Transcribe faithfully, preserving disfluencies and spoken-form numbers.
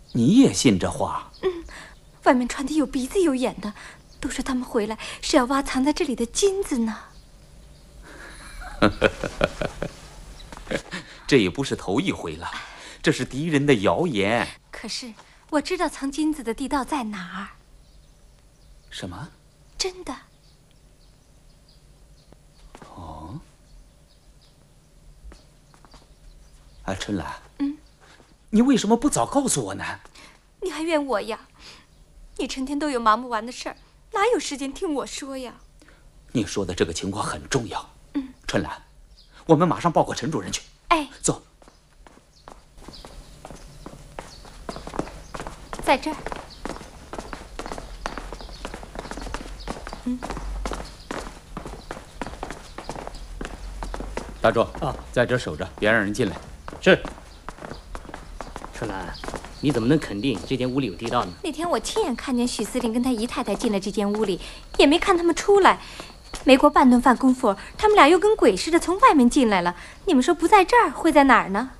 你也信这话？ 嗯，外面传的有鼻子有眼的，都说他们回来是要挖藏在这里的金子呢。 这也不是头一回了，这是敌人的谣言。 可是我知道藏金子的地道在哪儿。 什么？ 真的。 哦。哎，春兰。 嗯。 你为什么不早告诉我呢？ 你还怨我呀？你成天都有忙不完的事儿，哪有时间听我说呀？ 你说的这个情况很重要。 嗯。 春兰，我们马上报告陈主任去。 哎， 走。 在这儿。嗯。 大柱啊， 在这守着，别让人进来。 是。春兰，你怎么能肯定这间屋里有地道呢？ 那天我亲眼看见许司令跟他姨太太进了这间屋里，也没看他们出来。没过半顿饭功夫，他们俩又跟鬼似的从外面进来了。你们说不在这儿，会在哪儿呢？